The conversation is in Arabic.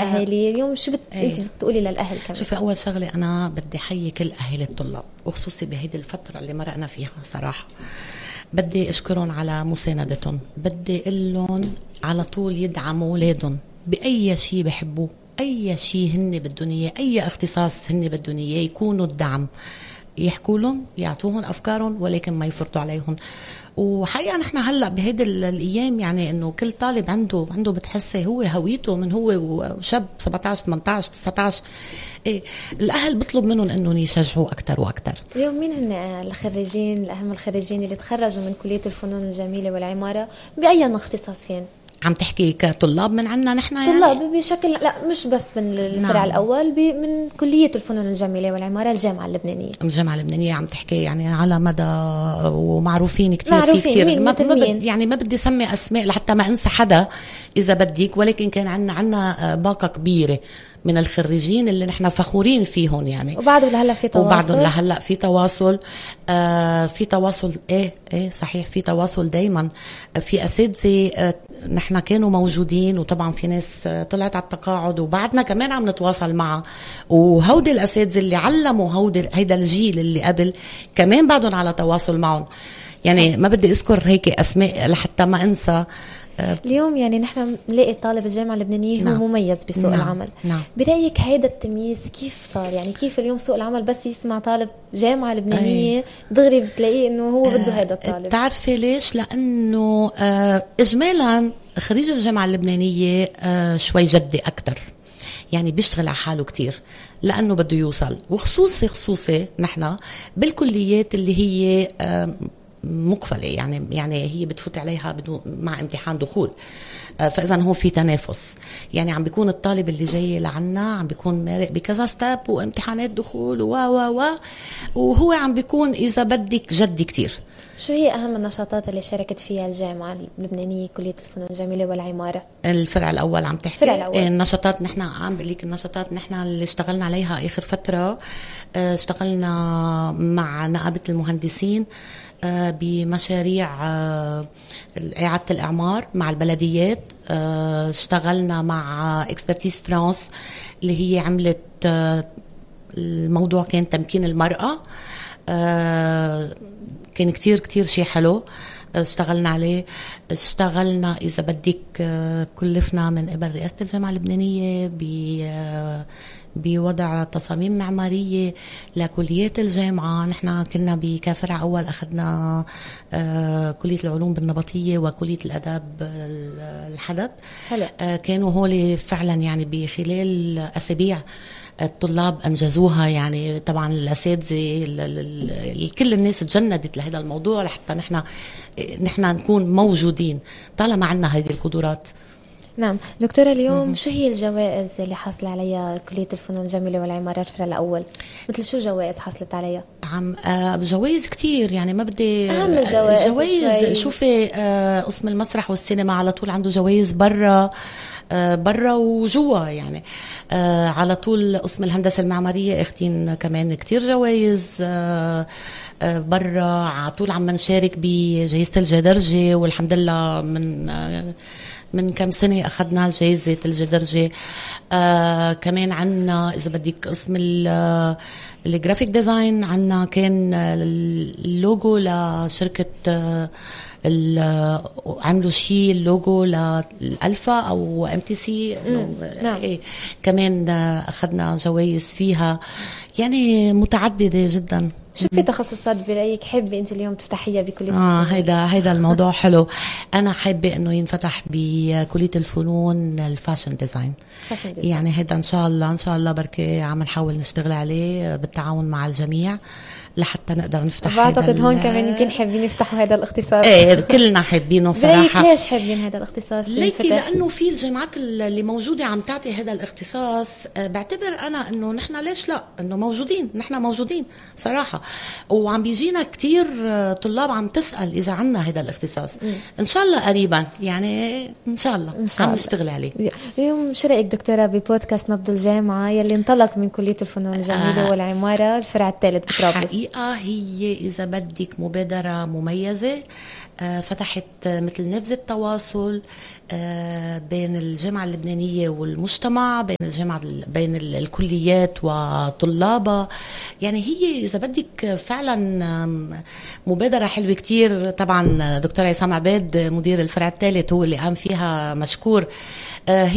الاهالي اليوم شو انت بتقولي للاهل كمان؟ شوفي، اول شغله انا بدي احيي كل اهالي الطلاب، وخصوصي بهيدي الفتره اللي مرقنا فيها صراحه. بدي اشكرهم على مساندتهم، بدي اقول لهم على طول يدعموا اولادهم باي شيء بحبوه، اي شيء هن بدهم اياه، اي اختصاص هن بدهم اياه، يكونوا الدعم، يحكوا لهم، يعطوهم افكارهم، ولكن ما يفرضوا عليهم. وحقيقة نحن هلأ بهيدي الأيام يعني إنه كل طالب عنده بتحسي هو هويته من هو وشاب 17 18 19. إيه، الأهل بطلب منهم إنهم يشجعوا أكتر وأكتر. اليوم مين هن الخريجين، الأهم الخريجين اللي تخرجوا من كلية الفنون الجميلة والعمارة بأي اختصاصين؟ عم تحكي كطلاب من عنا نحن يعني؟ طلاب بشكل، لا مش بس من الفرع نعم. الأول من كلية الفنون الجميلة والعمارة الجامعة اللبنانية. الجامعة اللبنانية عم تحكي يعني على مدى، ومعروفين كتير يعني ما بدي سمي أسماء لحتى ما أنسى حدا إذا بديك، ولكن كان عنا باقة كبيرة من الخريجين اللي نحن فخورين فيهم يعني. وبعده لهلا في تواصل؟ وبعده لهلا في تواصل. في تواصل، ايه صحيح، في تواصل دايما. في اساتذه نحن كانوا موجودين، وطبعا في ناس طلعت على التقاعد وبعدنا كمان عم نتواصل معها، وهودي الاساتذه اللي علموا هيدا الجيل اللي قبل كمان بعدهم على تواصل معهم. يعني ما بدي اذكر هيك اسماء لحتى ما انسى. اليوم يعني نحن نلاقي طالب الجامعة اللبنانية نعم. هو مميز بسوق نعم. العمل. نعم. برأيك هيدا التمييز كيف صار؟ يعني كيف اليوم سوق العمل بس يسمع طالب جامعة لبنانية دغري بتلاقيه انه هو بده هيدا الطالب؟ تعرفي ليش؟ لانه اجمالا خريج الجامعة اللبنانية شوي جدي اكتر، يعني بيشتغل على حاله كتير لانه بده يوصل. وخصوصي نحن بالكليات اللي هي مقفلة، يعني هي بتفوت عليها مع امتحان دخول، فإذا هو في تنافس. يعني عم بيكون الطالب اللي جاي لعنا عم بيكون مارق بكذا ستاب وامتحانات دخول وهو عم بيكون إذا بدك جدي كتير. شو هي أهم النشاطات اللي شاركت فيها الجامعة اللبنانية كلية الفنون الجميلة والعمارة؟ الفرع الأول عم تحكي؟ الفرع الأول. النشاطات نحن عم بقليك، النشاطات نحن اللي اشتغلنا عليها آخر فترة، اشتغلنا مع نقابة المهندسين بمشاريع إعادة الإعمار مع البلديات. اشتغلنا مع اكسبرتيز فرانس اللي هي عملت الموضوع كان تمكين المرأة. كان كتير شيء حلو اشتغلنا عليه. اشتغلنا إذا بدك كلفنا من قبل رئاسة الجامعة اللبنانية بوضع تصاميم معمارية لكليات الجامعة. نحن كنا بكافرع أول أخذنا كلية العلوم بالنبطية وكلية الأداب الحدث. كانوا هولي فعلا يعني بخلال أسابيع الطلاب أنجزوها. يعني طبعا الأساتذة كل الناس تجندت لهذا الموضوع لحتى نحن نكون موجودين طالما عنا هذه القدرات. نعم دكتورة، اليوم شو هي الجوائز اللي حصل عليها كلية الفنون الجميلة والعمارة الفرع الأول؟ مثل شو جوائز حصلت عليها؟ جوائز كتير، يعني ما بدي أهم الجوائز. شوفي قسم المسرح والسينما على طول عنده جوائز برا وجوا، يعني على طول قسم الهندسة المعمارية اخدين كمان كتير جوائز برا. على طول عم نشارك بجائزة الجدرجة، والحمد لله من كم سنة أخذنا جائزة الجدرجة. كمان عنا إذا بدك قسم الجرافيك ديزاين، عنا كان اللوجو لشركة عملوا شيء اللوجو للألفا أو MTC. نعم. كمان أخذنا جوائز فيها، يعني متعددة جدا. شو في تخصصات برأيك حابة أنت اليوم تفتحيها بكلية الفنون؟ هيدا الموضوع حلو. أنا حابة إنه ينفتح بكلية الفنون الفاشن ديزاين. يعني هيدا إن شاء الله بركي عم نحاول نشتغل عليه بالتعاون مع الجميع لحتى نقدر نفتح. بعتقد هون كمان يمكن حابين يفتحوا هذا الاختصاص. كلنا حابينه صراحة. ليش حابين هذا الاختصاص؟ لأنه في الجامعات اللي موجودة عم تعطي هذا الاختصاص. بعتبر أنا إنه نحن ليش لا، إنه نحن موجودين صراحة. وعم بيجينا كتير طلاب عم تسأل إذا عنا هذا الاختصاص. إن شاء الله قريبا، يعني إن شاء الله عم نشتغل عليه. اليوم شو رأيك دكتورة ببودكاست نبض الجامعة يلي انطلق من كلية الفنون الجميلة والعمارة الفرع الثالث بطرابلس؟ حقيقة هي إذا بدك مبادرة مميزة، فتحت مثل نفذ التواصل بين الجامعة اللبنانية والمجتمع، بين الجامعة بين الكليات وطلابها. يعني هي إذا بدك فعلا مبادرة حلوة كتير. طبعا دكتور عصام عباد مدير الفرع الثالث هو اللي قام فيها، مشكور.